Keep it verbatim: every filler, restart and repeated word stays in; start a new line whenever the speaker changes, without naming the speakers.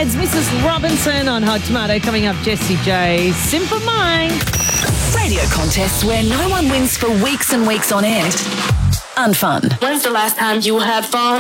Heads, Missus Robinson on Hot Tomato. Coming up, Jessie J. Simple Mind.
Radio contests where no one wins for weeks and weeks on end. Unfun.
When's the last time you had fun?